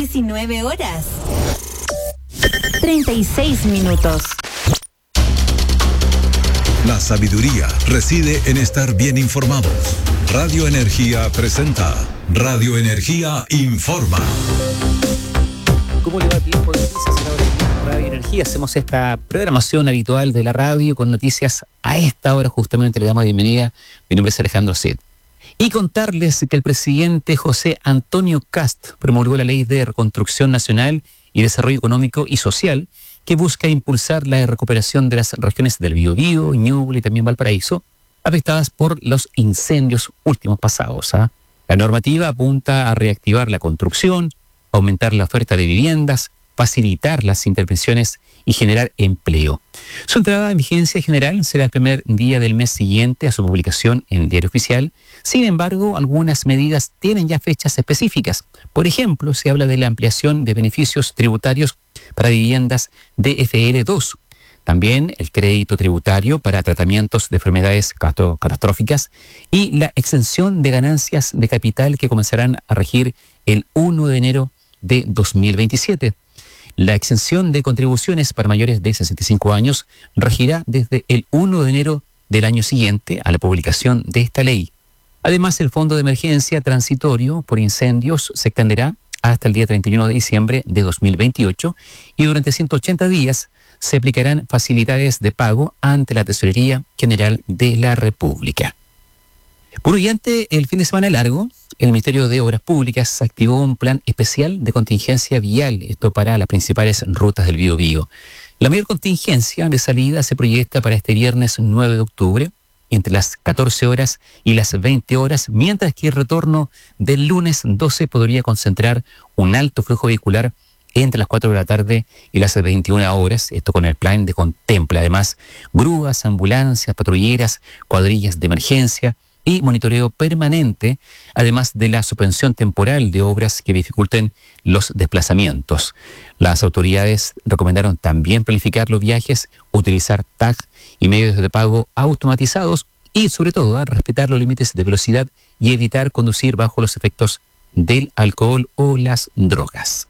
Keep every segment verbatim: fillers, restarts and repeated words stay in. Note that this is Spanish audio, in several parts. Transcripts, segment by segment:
diecinueve horas. treinta y seis minutos. La sabiduría reside en estar bien informados. Radio Energía presenta Radio Energía Informa. ¿Cómo le va? Tiempo de noticias en Radio Energía. Hacemos esta programación habitual de la radio con noticias a esta hora. Justamente le damos la bienvenida. Mi nombre es Alejandro Cid. Y contarles que el presidente José Antonio Kast promulgó la Ley de Reconstrucción Nacional y Desarrollo Económico y Social, que busca impulsar la recuperación de las regiones del Biobío, Ñuble y también Valparaíso, afectadas por los incendios últimos pasados. ¿eh? La normativa apunta a reactivar la construcción, aumentar la oferta de viviendas, facilitar las intervenciones y generar empleo. Su entrada en vigencia general será el primer día del mes siguiente a su publicación en el Diario Oficial. Sin embargo, algunas medidas tienen ya fechas específicas. Por ejemplo, se habla de la ampliación de beneficios tributarios para viviendas D F L dos. También el crédito tributario para tratamientos de enfermedades catastróficas y la exención de ganancias de capital que comenzarán a regir el primero de enero de dos mil veintisiete. La exención de contribuciones para mayores de sesenta y cinco años regirá desde el primero de enero del año siguiente a la publicación de esta ley. Además, el Fondo de Emergencia Transitorio por Incendios se extenderá hasta el día treinta y uno de diciembre de dos mil veintiocho y durante ciento ochenta días se aplicarán facilidades de pago ante la Tesorería General de la República. Por y ante el fin de semana largo, el Ministerio de Obras Públicas activó un plan especial de contingencia vial, esto para las principales rutas del Biobío. La mayor contingencia de salida se proyecta para este viernes nueve de octubre, entre las catorce horas y las veinte horas, mientras que el retorno del lunes doce podría concentrar un alto flujo vehicular entre las cuatro de la tarde y las veintiuna horas, esto con el plan de contempla además grúas, ambulancias, patrulleras, cuadrillas de emergencia y monitoreo permanente, además de la suspensión temporal de obras que dificulten los desplazamientos. Las autoridades recomendaron también planificar los viajes, utilizar tag y medios de pago automatizados y, sobre todo, a respetar los límites de velocidad y evitar conducir bajo los efectos del alcohol o las drogas.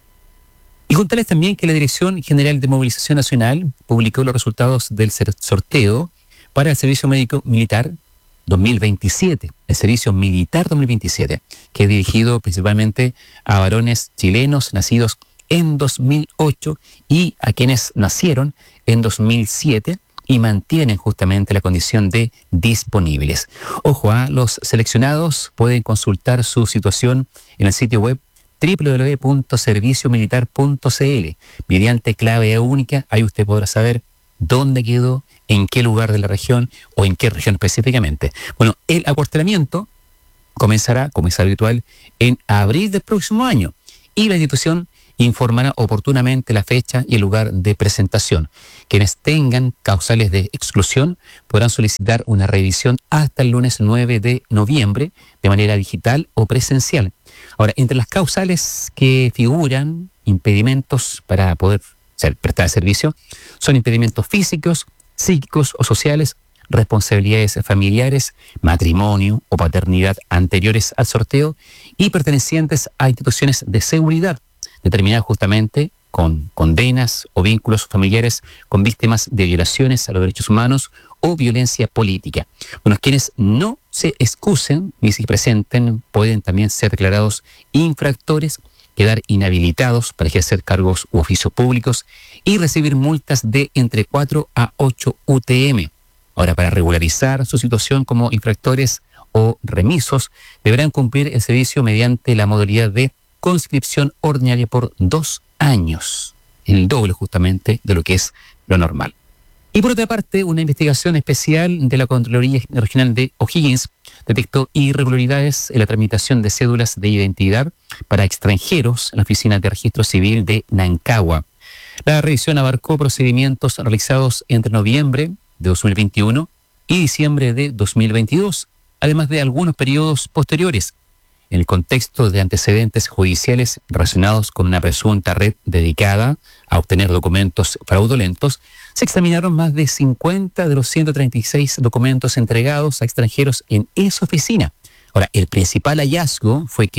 Y contarles también que la Dirección General de Movilización Nacional publicó los resultados del sorteo para el Servicio Médico Militar dos mil veintisiete, el Servicio Militar dos mil veintisiete, que es dirigido principalmente a varones chilenos nacidos en dos mil ocho y a quienes nacieron en dos mil siete y mantienen justamente la condición de disponibles. Ojo, a los seleccionados pueden consultar su situación en el sitio web doble u doble u doble u punto servicio militar punto c l. Mediante clave única, ahí usted podrá saber dónde quedó, en qué lugar de la región o en qué región específicamente. Bueno, el acuartelamiento comenzará, como es habitual, en abril del próximo año y la institución informará oportunamente la fecha y el lugar de presentación. Quienes tengan causales de exclusión podrán solicitar una revisión hasta el lunes nueve de noviembre de manera digital o presencial. Ahora, entre las causales que figuran impedimentos para poder ser, prestar servicio son impedimentos físicos, psíquicos o sociales, responsabilidades familiares, matrimonio o paternidad anteriores al sorteo y pertenecientes a instituciones de seguridad, determinadas justamente con condenas o vínculos familiares con víctimas de violaciones a los derechos humanos o violencia política. Bueno, quienes no se excusen ni se presenten pueden también ser declarados infractores, quedar inhabilitados para ejercer cargos u oficios públicos y recibir multas de entre cuatro a ocho U T M. Ahora, para regularizar su situación como infractores o remisos, deberán cumplir el servicio mediante la modalidad de conscripción ordinaria por dos años, el doble justamente de lo que es lo normal. Y por otra parte, una investigación especial de la Contraloría Regional de O'Higgins detectó irregularidades en la tramitación de cédulas de identidad para extranjeros en la Oficina de Registro Civil de Nancagua. La revisión abarcó procedimientos realizados entre noviembre de dos mil veintiuno y diciembre de dos mil veintidós, además de algunos periodos posteriores. En el contexto de antecedentes judiciales relacionados con una presunta red dedicada a obtener documentos fraudulentos, se examinaron más de cincuenta de los ciento treinta y seis documentos entregados a extranjeros en esa oficina. Ahora, el principal hallazgo fue que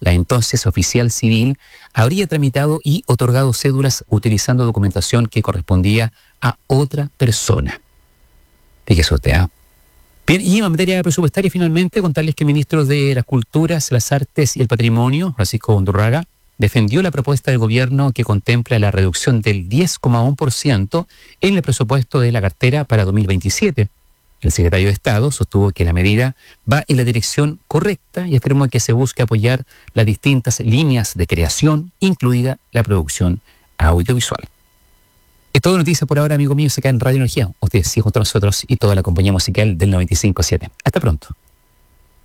la entonces oficial civil, habría tramitado y otorgado cédulas utilizando documentación que correspondía a otra persona. Fíjese usted, ¿ah? Bien, y en materia presupuestaria, finalmente, contarles que el ministro de las Culturas, las Artes y el Patrimonio, Francisco Undurraga, defendió la propuesta del gobierno que contempla la reducción del diez coma uno por ciento en el presupuesto de la cartera para dos mil veintisiete. El secretario de Estado sostuvo que la medida va en la dirección correcta y afirmó que se busca apoyar las distintas líneas de creación, incluida la producción audiovisual. Es todo noticia por ahora, amigo mío, se cae en Radio Energía. Ustedes siguen junto a nosotros y toda la compañía musical del noventa y cinco punto siete. Hasta pronto.